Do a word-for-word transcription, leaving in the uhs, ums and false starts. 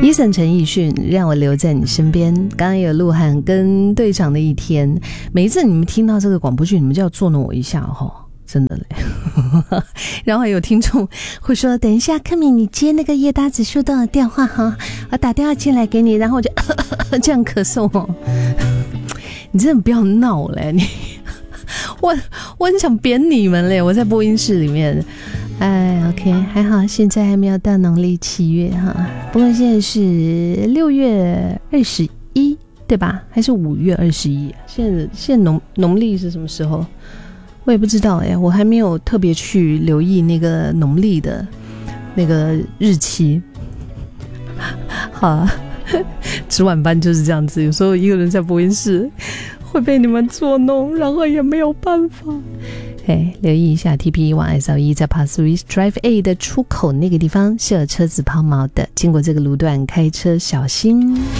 伊森陈奕迅让我留在你身边，刚刚有鹿晗跟队长的一天。每一次你们听到这个广播剧，你们就要捉弄我一下哦，真的嘞。然后还有听众会说，等一下柯敏你接那个叶大子说的电话哈，我打电话进来给你，然后我就这样咳嗽哦。你真的不要闹嘞，你我我很想扁你们嘞，我在播音室里面。哎 OK 还好，现在还没有到农历七月哈，不过现在是六月二十一对吧？还是五月二十一？现在现在农农历是什么时候？我也不知道哎，我还没有特别去留意那个农历的那个日期。好啊，值晚班就是这样子，有时候一个人在播音室会被你们捉弄，然后也没有办法。嘿，留意一下 T P 一 往 S L 一 在 Pasir Ris Drive A 的出口那个地方是有车子抛锚的，经过这个路段开车小心。